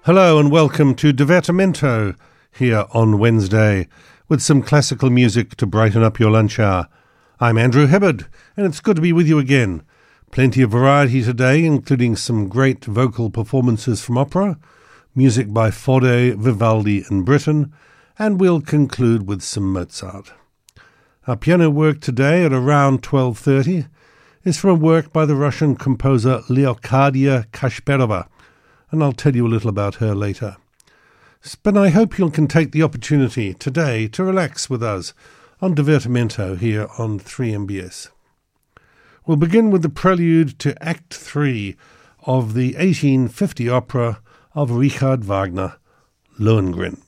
Hello and welcome to Divertimento here on Wednesday with some classical music to brighten up your lunch hour. I'm Andrew Hibbard and it's good to be with you again. Plenty of variety today, including some great vocal performances from opera, music by Fode, Vivaldi and Britten, and we'll conclude with some Mozart. Our piano work today at around 12:30 is from a work by the Russian composer Leocadia Kashperova, and I'll tell you a little about her later. But I hope you can take the opportunity today to relax with us on Divertimento here on 3MBS. We'll begin with the prelude to Act 3 of the 1850 opera of Richard Wagner, Lohengrin.